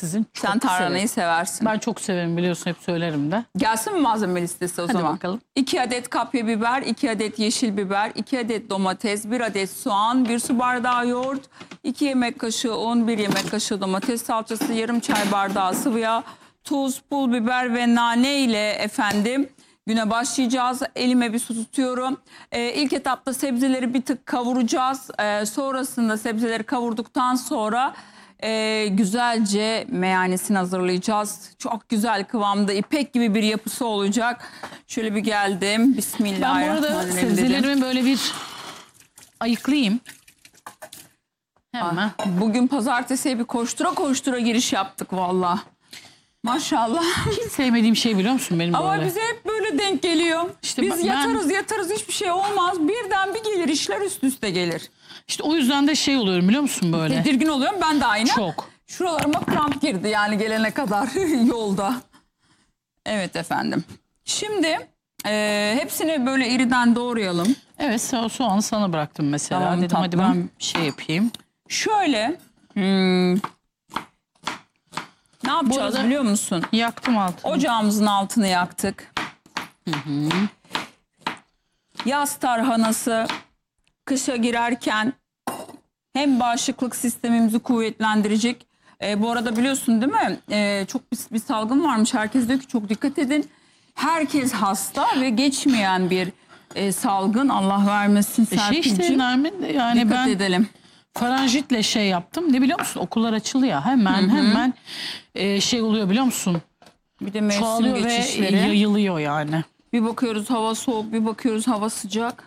sizin. Çok Sen tarhanayı severim. seversin. Ben çok severim, biliyorsun, hep söylerim de. Gelsin mi malzeme listesi o Hadi zaman? bakalım. 2 adet kapya biber, 2 adet yeşil biber, 2 adet domates, 1 adet soğan, 1 su bardağı yoğurt, 2 yemek kaşığı un, 1 yemek kaşığı domates salçası, yarım çay bardağı sıvı yağ, tuz, pul biber ve nane ile efendim güne başlayacağız. Elime bir su tutuyorum. İlk etapta sebzeleri bir tık kavuracağız. Sonrasında sebzeleri kavurduktan sonra güzelce meyanesini hazırlayacağız. Çok güzel kıvamda, ipek gibi bir yapısı olacak. Şöyle bir geldim. Ben bu Bismillahirrahmanirrahim arada dedim. sebzelerimi böyle bir ayıklayayım. Hemen. Bugün pazartesiye bir koştura koştura giriş yaptık valla. Maşallah. Hiç sevmediğim şey, biliyor musun, benim Ama böyle. bize hep böyle denk geliyor. İşte Biz ben- yatarız hiçbir şey olmaz. Birden bir gelir, işler üst üste gelir. İşte o yüzden de şey oluyorum, biliyor musun, böyle. Tedirgin oluyorum ben de aynen. Çok. Şuralarıma kramp girdi yani gelene kadar yolda. Evet efendim. Şimdi hepsini böyle iriden doğrayalım. Evet, soğanı sana bıraktım mesela. Tamam, Dedim hadi tatlım. ben bir şey yapayım. Şöyle ne yapacağız arada- biliyor musun? Yaktım altını. Ocağımızın altını yaktık. Yaz tarhanası kışa girerken hem bağışıklık sistemimizi kuvvetlendirecek. Bu arada biliyorsun değil mi? Çok bir salgın varmış. Herkes diyor ki çok dikkat edin. Herkes hasta ve geçmeyen bir salgın. Allah vermesin Şey Serpil'ciğim. işte Nermin, yani Dikkat ben edelim. faranjitle şey yaptım. Ne biliyor musun? Okullar açıldı ya. Hemen şey oluyor, biliyor musun? Bir de mevsim Çoğalıyor ve geçişleri. yayılıyor yani. Bir bakıyoruz hava soğuk, bir bakıyoruz hava sıcak.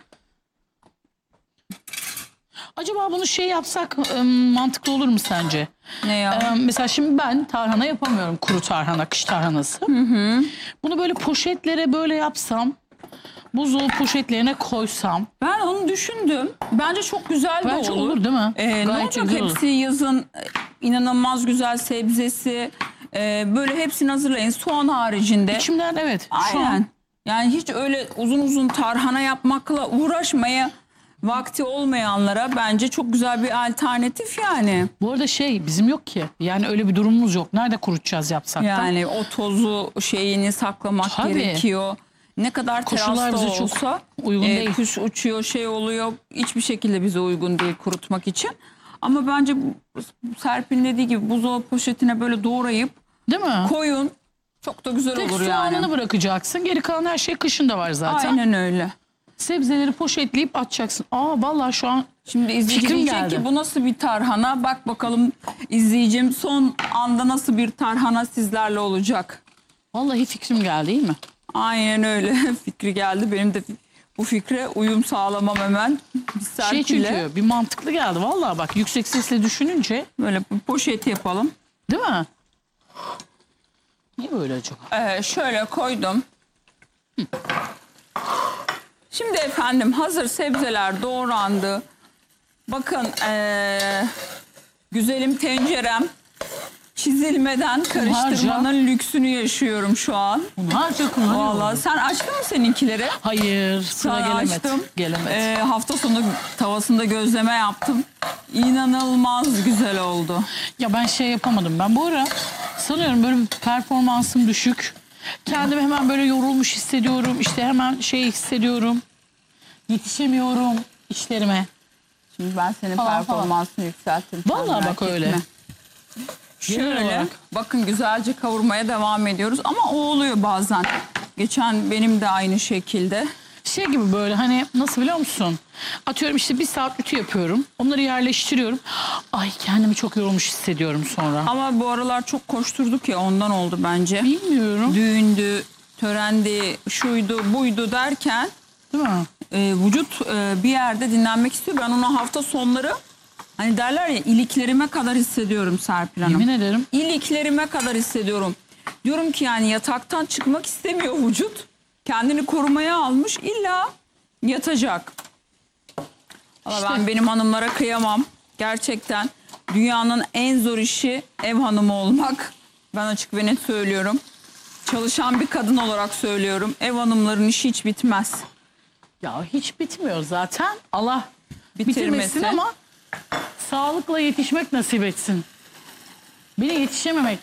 Acaba bunu şey yapsak mantıklı olur mu sence? Ne ya? Mesela şimdi ben tarhana yapamıyorum. Kuru tarhana, kış tarhanası. Bunu böyle poşetlere böyle yapsam, buzdolabı poşetlerine koysam. Ben onu düşündüm. Bence çok güzel de Bence olur. olur değil mi? Ne Gayet olacak güzel olur. hepsi yazın inanılmaz güzel sebzesi. Böyle hepsini hazırlayın. Soğan haricinde. İçimden evet. Şu an Aynen. Yani hiç öyle uzun uzun tarhana yapmakla uğraşmaya vakti olmayanlara bence çok güzel bir alternatif yani. bu arada şey bizim yok ki. Yani öyle bir durumumuz yok. Nerede kurutacağız yapsak da? Yani o tozu şeyini saklamak Tabii. gerekiyor. Ne kadar Koşullar terasta bize çok olsa uygun değil. kuş uçuyor şey oluyor. Hiçbir şekilde bize uygun değil kurutmak için. Ama bence Serpil'in dediği gibi buzdolabı poşetine böyle doğrayıp Değil mi? koyun. Çok da güzel Tek olur soğanını yani. bırakacaksın. Geri kalan her şey kışın da var zaten. Aynen öyle. Sebzeleri poşetleyip atacaksın. Vallahi şu an Şimdi izleyici Fikrim diyecek geldi. ki bu nasıl bir tarhana? Bak bakalım izleyicim son anda nasıl bir tarhana sizlerle olacak? vallahi fikrim geldi, değil mi? Aynen öyle fikri geldi. Benim de bu fikre uyum sağlamam hemen. Şey Serpil'le çünkü bir mantıklı geldi. Vallahi bak, yüksek sesle düşününce, böyle bir poşet yapalım. değil mi? Niye böyle acaba? Şöyle koydum. Şimdi efendim hazır sebzeler doğrandı. Bakın güzelim tencerem çizilmeden karıştırmanın lüksünü yaşıyorum şu an. Bunlarca kullanıyorum. Vallahi sen açtın mı seninkileri? Hayır, sıra Ben gelemedi. açtım. Gelemedi. Hafta sonu tavasında gözleme yaptım. İnanılmaz güzel oldu. Ya ben şey yapamadım. Ben bu ara sanıyorum böyle bir performansım düşük. Kendimi hemen böyle yorulmuş hissediyorum. İşte hemen şey hissediyorum. Yetişemiyorum işlerime. Şimdi ben senin Falan, performansını yükseltirim. Sen Vallahi merak bak öyle. etme. Genel Şöyle olarak. bakın güzelce kavurmaya devam ediyoruz. Ama o oluyor bazen. Geçen benim de aynı şekilde. Şey gibi böyle, hani nasıl biliyor musun? Atıyorum işte 1 saat ütü yapıyorum. Onları yerleştiriyorum. Ay, kendimi çok yorulmuş hissediyorum sonra. Ama bu aralar çok koşturduk ya ondan oldu bence. Bilmiyorum. Düğündü, törendi, şuydu, buydu derken Değil mi? vücut bir yerde dinlenmek istiyor. Ben onu hafta sonları hani derler ya iliklerime kadar hissediyorum Serpil Hanım. Yemin ederim. İliklerime kadar hissediyorum. Diyorum ki yani yataktan çıkmak istemiyor vücut. Kendini korumaya almış illa yatacak. Ama ben benim hanımlara kıyamam. Gerçekten dünyanın en zor işi ev hanımı olmak. Ben açık ve net söylüyorum. Çalışan bir kadın olarak söylüyorum. Ev hanımların işi hiç bitmez. Ya hiç bitmiyor zaten. Allah Bitirmesin. bitirmesin ama sağlıkla yetişmek nasip etsin. Beni yetişememek